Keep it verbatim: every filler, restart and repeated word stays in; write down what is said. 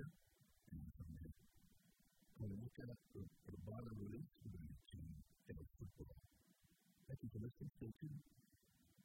and from there. When we look at the, the bottom of this, we're going to